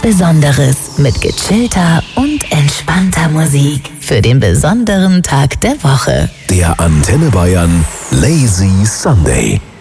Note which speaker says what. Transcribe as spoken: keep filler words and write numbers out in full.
Speaker 1: Besonderes mit gechillter und entspannter Musik für den besonderen Tag der Woche.
Speaker 2: Der Antenne Bayern Lazy Sunday.